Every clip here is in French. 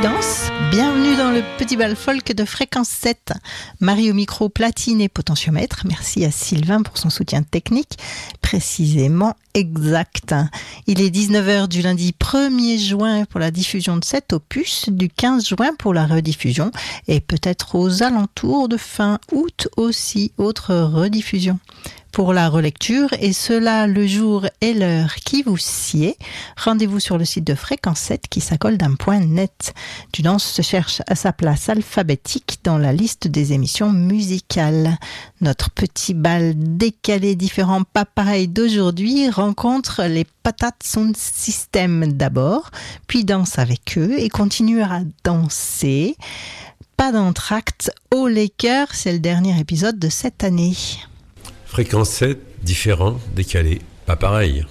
danse. Bienvenue dans le petit bal folk de Fréquence 7. Marie au micro, platine et potentiomètre. Merci à Sylvain pour son soutien technique, précisément exact. Il est 19h du lundi 1er juin pour la diffusion de cet opus, du 15 juin pour la rediffusion et peut-être aux alentours de fin août aussi, autre rediffusion. Pour la relecture, et cela le jour et l'heure qui vous sied, rendez-vous sur le site de Fréquence 7 qui s'accole d'un point net. Tu danses se cherche à sa place alphabétique dans la liste des émissions musicales. Notre petit bal décalé différent pas pareil d'aujourd'hui rencontre les Patates Sound System d'abord, puis danse avec eux et continue à danser. Pas d'entracte, haut les cœurs, c'est le dernier épisode de cette année. Fréquence 7, différent, décalé, pas pareil.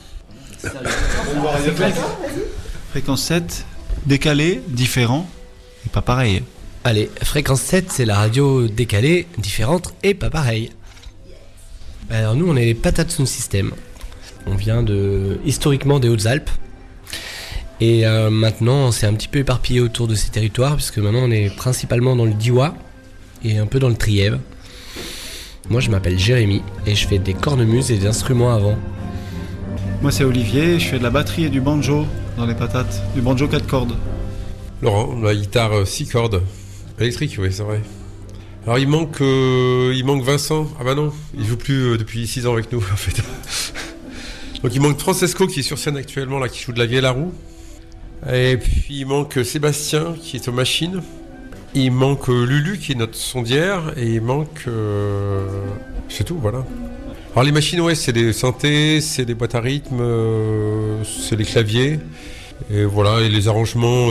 Fréquence 7, décalé, différent, et pas pareil. Allez, Fréquence 7, c'est la radio décalée, différente et pas pareil. Alors nous, on est les Patates Sound System. On vient historiquement des Hautes-Alpes. Et maintenant, on s'est un petit peu éparpillé autour de ces territoires, puisque maintenant, on est principalement dans le Diois et un peu dans le Trièves. Moi je m'appelle Jérémy et je fais des cornemuses et des instruments avant. Moi c'est Olivier, je fais de la batterie et du banjo dans les Patates, du banjo 4 cordes. Laurent, la guitare 6 cordes, électrique, oui c'est vrai. Alors il manque Vincent, ah bah non, il joue plus depuis 6 ans avec nous en fait. Donc il manque Francesco qui est sur scène actuellement, là, qui joue de la vielle à roue. Et puis il manque Sébastien qui est aux machines. Il manque Lulu qui est notre sondière et il manque... c'est tout, voilà. Alors les machines, ouais, c'est des synthés, c'est des boîtes à rythme, c'est les claviers. Et voilà, et les arrangements,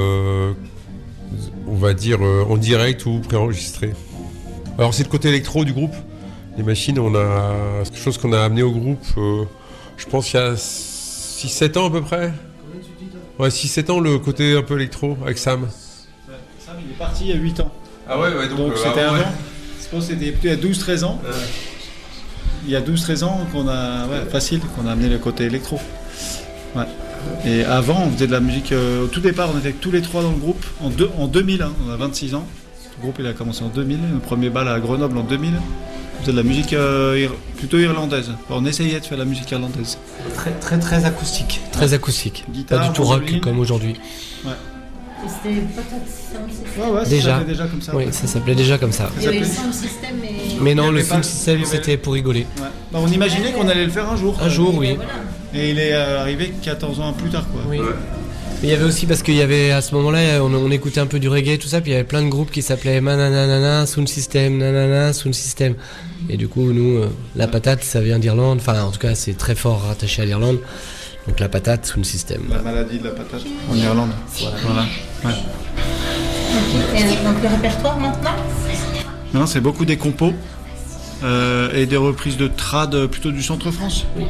on va dire en direct ou préenregistrés. Alors c'est le côté électro du groupe. Les machines, on a quelque chose qu'on a amené au groupe, je pense il y a 6-7 ans à peu près. Ouais, 6-7 ans, le côté un peu électro avec Sam. Il est parti il y a 8 ans. Ah ouais, donc c'était avant. Je pense que c'était plutôt il y a 12-13 ans. Il y a 12-13 ans qu'on a, qu'on a amené le côté électro. Ouais. Et avant, on faisait de la musique. Au tout départ, on était tous les trois dans le groupe. En 2000, hein, on a 26 ans. Le groupe il a commencé en 2000. Le premier bal à Grenoble en 2000. On faisait de la musique plutôt irlandaise. On essayait de faire de la musique irlandaise. Très acoustique. Très acoustique. Guitare, pas du tout rock mandoline. comme aujourd'hui. Ouais. C'était Patates Sound System. Ouais, Déjà. ça s'appelait déjà comme ça. Oui, ça s'appelait déjà comme ça. Il y avait le Sound System Mais non, Il y le avait Sound pas- System, il y avait- c'était pour rigoler. Ouais. Bah, on imaginait qu'on allait le faire un jour. Un jour, oui. Voilà. Et il est arrivé 14 ans plus tard, quoi. Oui. Mais il y avait aussi, parce qu'il y avait à ce moment-là, on écoutait un peu du reggae, tout ça, puis il y avait plein de groupes qui s'appelaient Mananana, Sound System, Nanana, Sound System. Et du coup, nous, la patate, ça vient d'Irlande, enfin, en tout cas, c'est très fort rattaché à l'Irlande. Donc la patate, Sound System. La maladie de la patate en Irlande. Voilà. Ouais. Et donc le répertoire maintenant. Non, c'est beaucoup des compos et des reprises de trad plutôt du centre-France. Oui.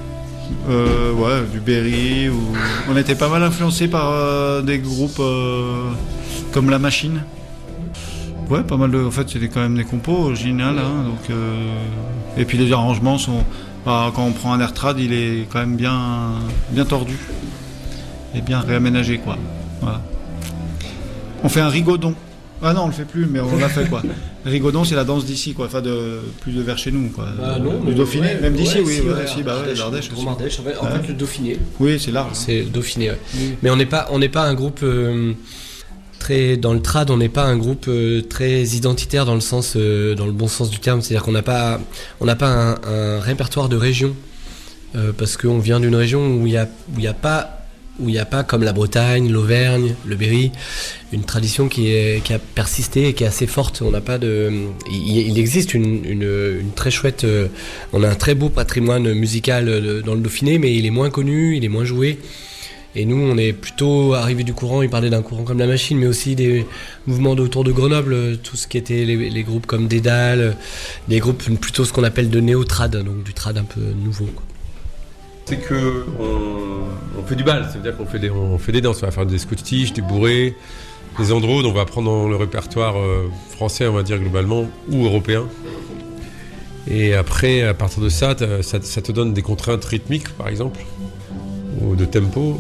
Du Berry. On était pas mal influencés par des groupes comme La Machine. Ouais, pas mal de. En fait, c'était quand même des compos originales. Hein, donc, et puis les arrangements sont. Quand on prend un air trad, il est quand même bien tordu et bien réaménagé, quoi. Voilà. On fait un rigodon. Ah non, on le fait plus, mais on l'a fait, quoi. Rigodon, c'est la danse d'ici, quoi. Enfin, plus de vers chez nous, quoi. Du Dauphiné, ouais, même d'ici, ouais, oui. si, Ouais, ouais, si, bah ouais, l'Ardèche aussi. Ardèche, en fait, le Dauphiné. Oui, c'est large. C'est le Dauphiné, ouais. Mais on n'est pas un groupe très dans le trad, on n'est pas un groupe très identitaire dans le bon sens du terme. C'est-à-dire qu'on n'a pas un répertoire de région parce qu'on vient d'une région où il y a pas comme la Bretagne, l'Auvergne, le Berry, une tradition qui a persisté et qui est assez forte. On n'a pas il existe une très chouette. On a un très beau patrimoine musical dans le Dauphiné, mais il est moins connu, il est moins joué. Et nous, on est plutôt arrivés du courant. Il parlait d'un courant comme La Machine, mais aussi des mouvements autour de Grenoble, tout ce qui était les groupes comme Dédale, des groupes plutôt ce qu'on appelle de néo-trad, donc du trad un peu nouveau, quoi. C'est que on fait du bal, ça veut dire qu'on fait des danses, on va faire des scottiches, des bourrées, des androdes, on va prendre dans le répertoire français, on va dire globalement, ou européen. Et après, à partir de ça te donne des contraintes rythmiques, par exemple, ou de tempo.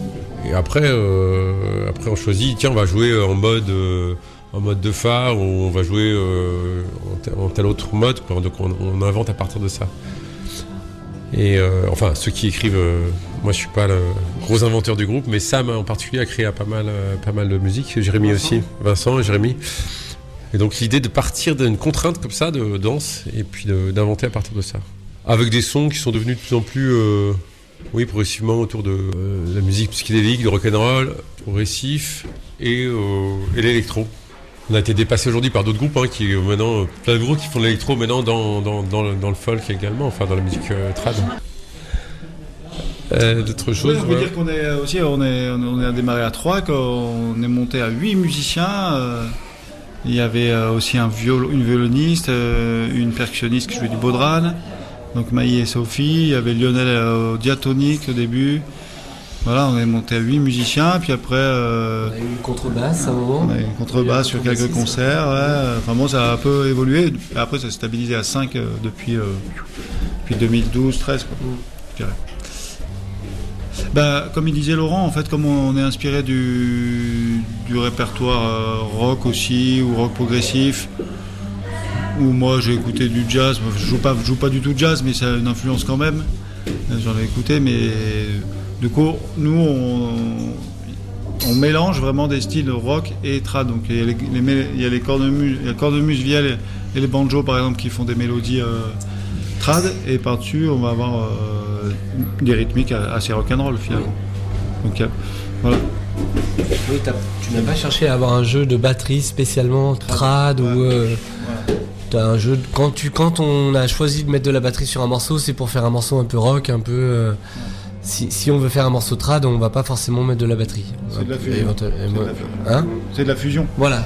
Et après on choisit, tiens, on va jouer en mode de phare, ou on va jouer en tel autre mode, quoi. Donc on invente à partir de ça. Et enfin, ceux qui écrivent, moi je suis pas le gros inventeur du groupe, mais Sam en particulier a créé pas mal de musique, Jérémy aussi, Vincent et Jérémy. Et donc l'idée de partir d'une contrainte comme ça de danse, et puis d'inventer à partir de ça. Avec des sons qui sont devenus de plus en plus, progressivement autour de la musique psychédélique, du rock'n'roll, progressif et l'électro. On a été dépassé aujourd'hui par d'autres groupes, qui maintenant, plein de groupes qui font de l'électro maintenant dans le folk également, enfin dans la musique trad. D'autres choses. On peut dire qu'on est aussi, on a démarré à 3, qu'on est monté à 8 musiciens. Il y avait aussi une violoniste, une percussionniste qui jouait du bodhran, donc Maï et Sophie. Il y avait Lionel au diatonique au début. Voilà, on est monté à 8 musiciens, puis après... on a eu une contrebasse à un moment. On a eu une contrebasse sur quelques concerts, ouais. Enfin bon, ça a un peu évolué. Après, ça s'est stabilisé à 5 depuis 2012-13, quoi, je dirais. Comme il disait Laurent, en fait, comme on est inspiré du répertoire rock aussi, ou rock progressif, où moi j'ai écouté du jazz, je joue pas du tout jazz, mais ça a une influence quand même. J'en ai écouté, mais du coup, nous on mélange vraiment des styles rock et trad. Donc il y a les cornemuses, vielles et les banjos par exemple qui font des mélodies trad, et par-dessus on va avoir des rythmiques assez rock'n'roll finalement. Donc voilà. Oui, tu n'as pas cherché à avoir un jeu de batterie spécialement trad ou t'as un jeu quand on a choisi de mettre de la batterie sur un morceau, c'est pour faire un morceau un peu rock, un peu si on veut faire un morceau trad, on va pas forcément mettre de la batterie. C'est de la fusion. C'est de la fusion. Voilà.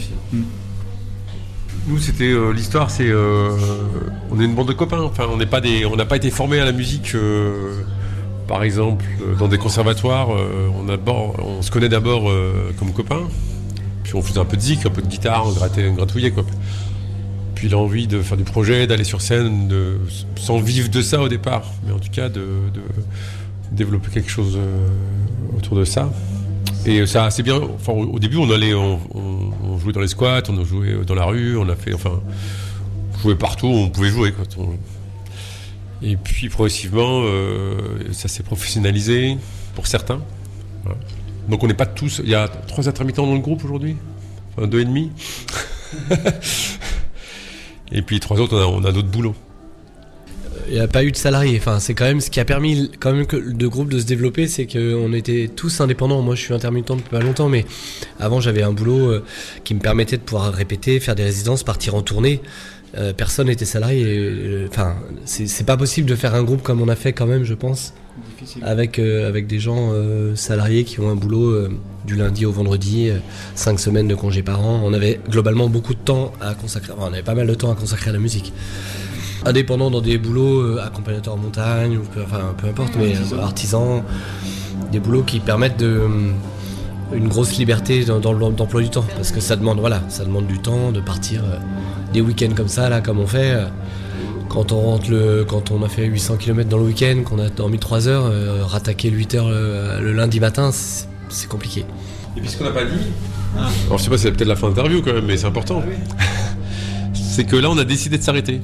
Nous, c'était l'histoire, c'est on est une bande de copains. Enfin, on n'a pas été formés à la musique. Par exemple, dans des conservatoires, on se connaît d'abord comme copains. Puis on faisait un peu de zik, un peu de guitare, on gratouillait quoi. Puis l'envie de faire du projet, d'aller sur scène, sans vivre de ça au départ, mais en tout cas de développer quelque chose autour de ça. Et ça assez bien. Enfin, au début, on jouait dans les squats, on jouait dans la rue, on jouait partout, on pouvait jouer quoi. Et puis progressivement, ça s'est professionnalisé pour certains. Voilà. Donc on n'est pas tous. Il y a 3 intermittents dans le groupe aujourd'hui, enfin 2,5. Et puis 3 autres, on a d'autres boulots. Il n'y a pas eu de salariés. Enfin, c'est quand même ce qui a permis quand même le groupe de se développer, c'est qu'on était tous indépendants. Moi, je suis intermittent depuis pas longtemps, mais avant, j'avais un boulot qui me permettait de pouvoir répéter, faire des résidences, partir en tournée. Personne n'était salarié. Enfin, c'est pas possible de faire un groupe comme on a fait quand même, je pense, avec des gens salariés qui ont un boulot du lundi au vendredi, 5 semaines de congés par an. On avait globalement beaucoup de temps à consacrer. Enfin, on avait pas mal de temps à consacrer à la musique. Indépendant dans des boulots, accompagnateur en montagne, peu importe, mais artisan, des boulots qui permettent une grosse liberté dans l'emploi du temps, parce que ça demande du temps de partir des week-ends comme ça, là, comme on fait. Quand on a fait 800 km dans le week-end, qu'on a dormi 3 heures, rattaquer 8 heures le lundi matin, c'est compliqué. Et puis ce qu'on n'a pas dit, alors je sais pas, c'est peut-être la fin d'interview quand même, mais c'est important. C'est que là, on a décidé de s'arrêter.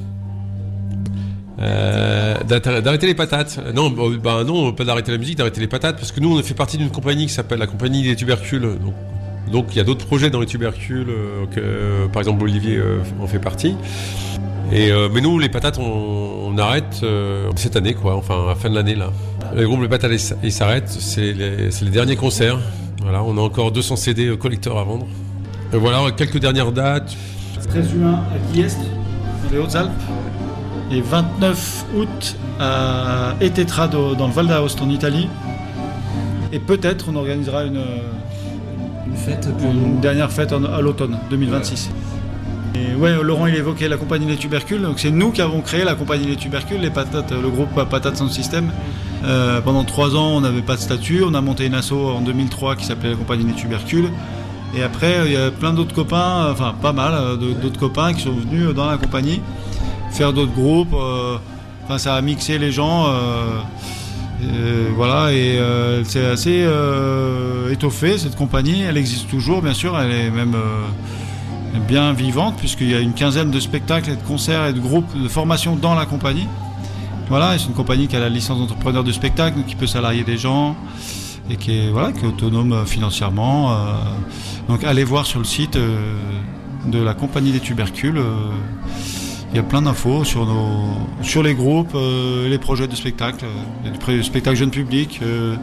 D'arrêter les patates. Non, pas d'arrêter la musique, d'arrêter les patates, parce que nous on fait partie d'une compagnie qui s'appelle la compagnie des tubercules. Donc il y a d'autres projets dans les tubercules, par exemple Olivier en fait partie. Mais nous les patates on arrête cette année quoi, enfin à la fin de l'année là. Le groupe Les Patates il s'arrête, c'est les derniers concerts. Voilà, on a encore 200 CD collecteurs à vendre. Et voilà, quelques dernières dates. 13 juin à Guiestre, dans les Hautes-Alpes. Et 29 août à Etetra dans le Val d'Aoste en Italie. Et peut-être on organisera une dernière fête à l'automne 2026. Et ouais, Laurent il évoquait la compagnie des tubercules. Donc c'est nous qui avons créé la compagnie des tubercules, les patates, le groupe Patates Sound System. Pendant 3 ans on n'avait pas de statut. On a monté une asso en 2003 qui s'appelait la compagnie des tubercules. Et après il y a plein d'autres copains, enfin pas mal d'autres copains qui sont venus dans la compagnie faire d'autres groupes, ça a mixé les gens Voilà, et c'est assez étoffé cette compagnie. Elle existe toujours, bien sûr. Elle est même bien vivante puisqu'il y a une quinzaine de spectacles, et de concerts et de groupes de formation dans la compagnie. Voilà, et c'est une compagnie qui a la licence d'entrepreneur de spectacle, donc qui peut salarier des gens et qui est autonome financièrement. Donc allez voir sur le site de la compagnie des tubercules. Il y a plein d'infos sur les groupes, les projets de spectacle, du spectacle jeune public,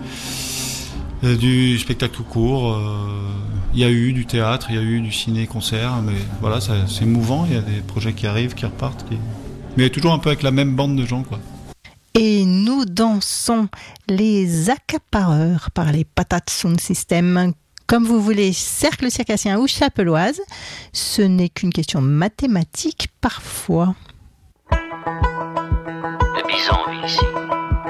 du spectacle tout court. Il y a eu du théâtre, il y a eu du ciné-concert, mais voilà, c'est mouvant. Il y a des projets qui arrivent, qui repartent, mais toujours un peu avec la même bande de gens, quoi. Et nous dansons les accapareurs par les Patates Sound System. Comme vous voulez, cercle circassien ou chapelloise, ce n'est qu'une question mathématique parfois. De Bisonville ici.